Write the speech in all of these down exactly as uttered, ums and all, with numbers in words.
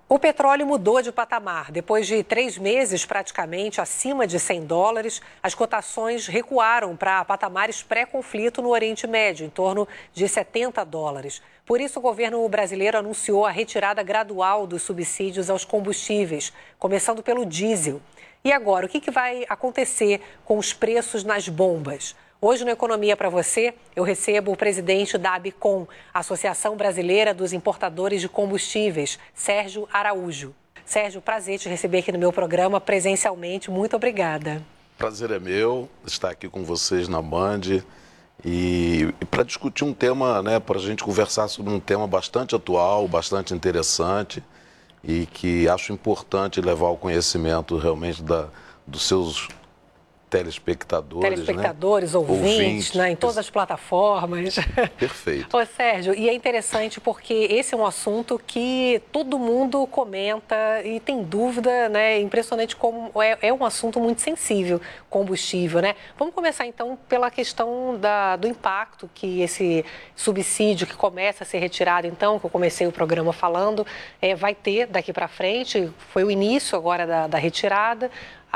O petróleo mudou de patamar. Depois de três meses praticamente acima de cem dólares, as cotações recuaram para patamares pré-conflito no Oriente Médio, em torno de setenta dólares. Por isso, o governo brasileiro anunciou a retirada gradual dos subsídios aos combustíveis, começando pelo diesel. E agora, o que vai acontecer com os preços nas bombas? Hoje, no Economia para Você, eu recebo o presidente da ABICOM, Associação Brasileira dos Importadores de Combustíveis, Sérgio Araújo. Sérgio, prazer te receber aqui no meu programa presencialmente. Muito obrigada. Prazer é meu estar aqui com vocês na Band e, e para discutir um tema, né, para a gente conversar sobre um tema bastante atual, bastante interessante e que acho importante levar ao conhecimento realmente da, dos seus telespectadores, telespectadores, né? ouvintes, ouvintes, né? Em todas as plataformas. Perfeito. Ô, Sérgio, e é interessante porque esse é um assunto que todo mundo comenta e tem dúvida, né? É impressionante como é, é um assunto muito sensível, combustível, né? Vamos começar então pela questão da, do impacto que esse subsídio que começa a ser retirado, então, que eu comecei o programa falando, é, vai ter daqui para frente. Foi o início agora da, da retirada.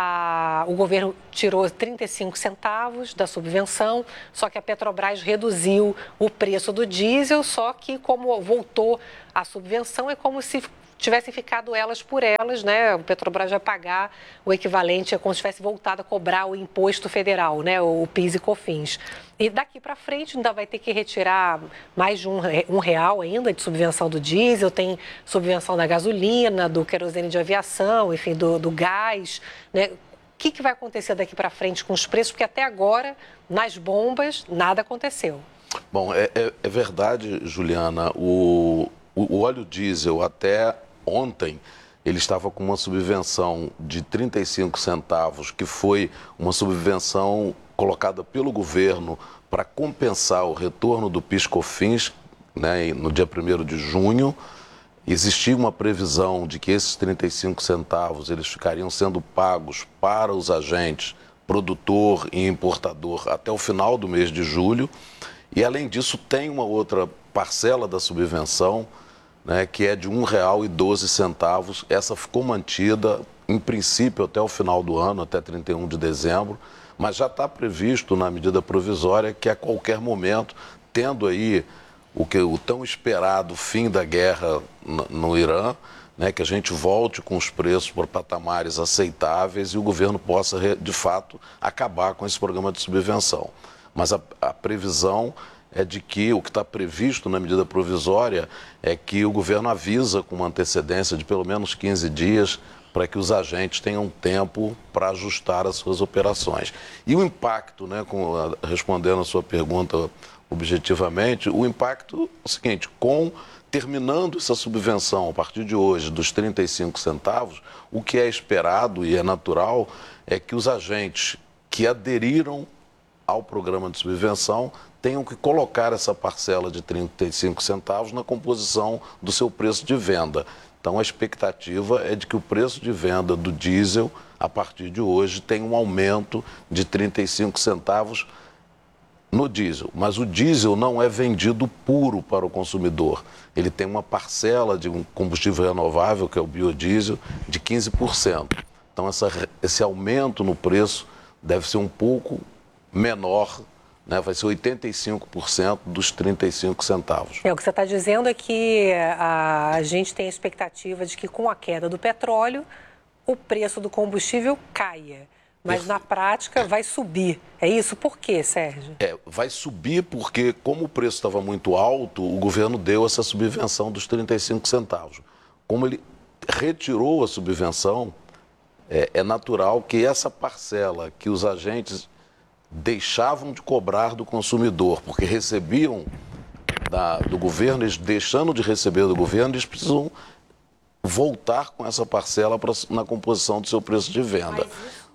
A, o governo tirou trinta e cinco centavos da subvenção, só que a Petrobras reduziu o preço do diesel, só que como voltou a subvenção, é como se tivessem ficado elas por elas, né? O Petrobras vai pagar o equivalente, é como se tivesse voltado a cobrar o imposto federal, né? O PIS e COFINS. E daqui para frente ainda vai ter que retirar mais de um, um real ainda de subvenção do diesel, tem subvenção da gasolina, do querosene de aviação, enfim, do, do gás, né? O que, que vai acontecer daqui para frente com os preços? Porque até agora, nas bombas, nada aconteceu. Bom, é, é, é verdade, Juliana, o, o, o óleo diesel até ontem ele estava com uma subvenção de trinta e cinco centavos, que foi uma subvenção colocada pelo governo para compensar o retorno do PIS/COFINS, né, no dia primeiro de junho. Existia uma previsão de que esses trinta e cinco centavos eles ficariam sendo pagos para os agentes produtor e importador até o final do mês de julho. E, além disso, tem uma outra parcela da subvenção, né, que é de um real e doze centavos. Essa ficou mantida, em princípio, até o final do ano, até trinta e um de dezembro, mas já está previsto na medida provisória que a qualquer momento, tendo aí o, que, o tão esperado fim da guerra no, no Irã, né, que a gente volte com os preços por patamares aceitáveis e o governo possa, de fato, acabar com esse programa de subvenção. Mas a, a previsão é de que o que está previsto na medida provisória é que o governo avisa com uma antecedência de pelo menos quinze dias para que os agentes tenham tempo para ajustar as suas operações. E o impacto, né, com, respondendo a sua pergunta objetivamente, o impacto é o seguinte: com terminando essa subvenção a partir de hoje dos trinta e cinco centavos, o que é esperado e é natural é que os agentes que aderiram ao programa de subvenção tenham que colocar essa parcela de trinta e cinco centavos na composição do seu preço de venda. Então, a expectativa é de que o preço de venda do diesel, a partir de hoje, tenha um aumento de trinta e cinco centavos no diesel. Mas o diesel não é vendido puro para o consumidor. Ele tem uma parcela de um combustível renovável, que é o biodiesel, de quinze por cento. Então, essa, esse aumento no preço deve ser um pouco menor, né? Vai ser oitenta e cinco por cento dos trinta e cinco centavos. É, o que você está dizendo é que a, a gente tem a expectativa de que com a queda do petróleo, o preço do combustível caia. Mas na prática vai subir. É isso? Por quê, Sérgio? É, vai subir porque, como o preço estava muito alto, o governo deu essa subvenção dos trinta e cinco centavos. Como ele retirou a subvenção, é, é natural que essa parcela que os agentes deixavam de cobrar do consumidor, porque recebiam da, do governo, eles deixando de receber do governo, eles precisam voltar com essa parcela pra, na composição do seu preço de venda. Mas isso,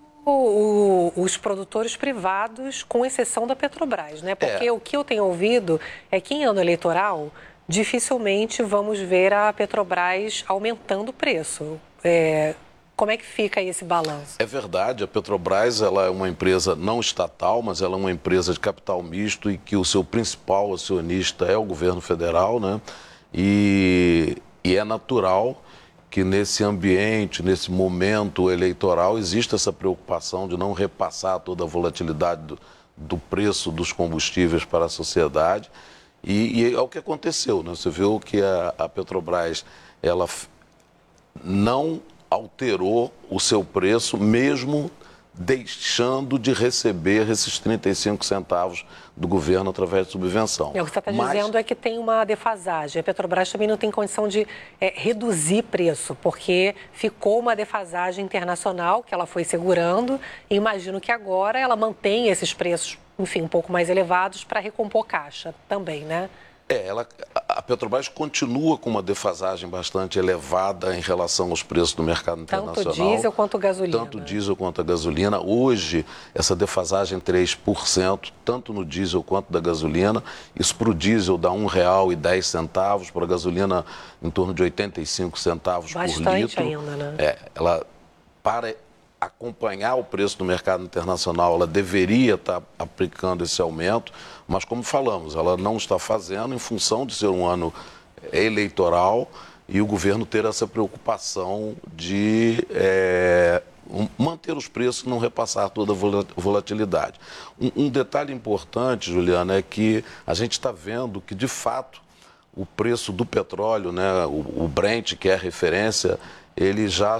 o, o, os produtores privados, com exceção da Petrobras, né? Porque é. o que eu tenho ouvido é que em ano eleitoral, dificilmente vamos ver a Petrobras aumentando o preço. É, como é que fica aí esse balanço? É verdade, a Petrobras ela é uma empresa não estatal, mas ela é uma empresa de capital misto e que o seu principal acionista é o governo federal, né? E, e é natural que nesse ambiente, nesse momento eleitoral, existe essa preocupação de não repassar toda a volatilidade do, do preço dos combustíveis para a sociedade. E, e é o que aconteceu, né? Você viu que a, a Petrobras, ela não alterou o seu preço, mesmo deixando de receber esses trinta e cinco centavos do governo através de subvenção. É, o que você está Mas... dizendo é que tem uma defasagem. A Petrobras também não tem condição de é, reduzir preço, porque ficou uma defasagem internacional que ela foi segurando. E imagino que agora ela mantém esses preços, enfim, um pouco mais elevados para recompor caixa também, né? É, ela, a Petrobras continua com uma defasagem bastante elevada em relação aos preços do mercado internacional. Tanto diesel quanto gasolina. Tanto diesel quanto a gasolina. Hoje, essa defasagem é três por cento, tanto no diesel quanto da gasolina. Isso para o diesel dá um real e dez centavos, para a gasolina em torno de oitenta e cinco centavos bastante por litro. ainda, né? É, ela, para acompanhar o preço do mercado internacional, ela deveria estar aplicando esse aumento, mas como falamos, ela não está fazendo em função de ser um ano eleitoral e o governo ter essa preocupação de é, manter os preços e não repassar toda a volatilidade. Um, um detalhe importante, Juliana, é que a gente está vendo que, de fato, o preço do petróleo, né, o, o Brent, que é a referência, ele já